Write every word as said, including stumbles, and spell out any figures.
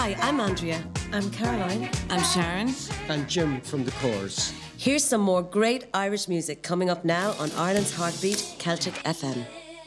Hi, I'm Andrea. I'm Caroline. I'm Sharon. And Jim from the Corrs. Here's some more great Irish music coming up now on Ireland's Heartbeat, Celtic F M.